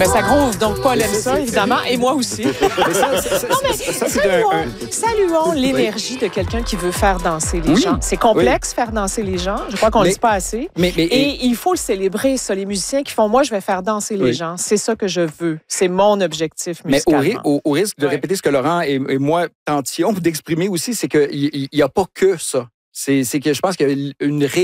Ben, ça groove. Donc, Paul aime ça, évidemment, et moi aussi. Saluons l'énergie de quelqu'un qui veut faire danser les gens. C'est complexe, faire danser les gens. Je crois qu'on ne le dit pas assez. Et il faut le célébrer, ça. Les musiciens qui font, moi, je vais faire danser les gens. C'est ça que je veux. C'est mon objectif musicalement. Mais au risque de répéter ce que Laurent et moi tentions d'exprimer aussi, c'est qu'il n'y a pas que ça. C'est que je pense qu'il y a une